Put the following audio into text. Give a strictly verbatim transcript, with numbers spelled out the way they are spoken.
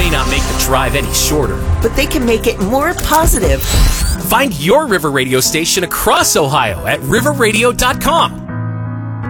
may not make the drive any shorter, but they can make it more positive. Find your River Radio station across Ohio at river radio dot com.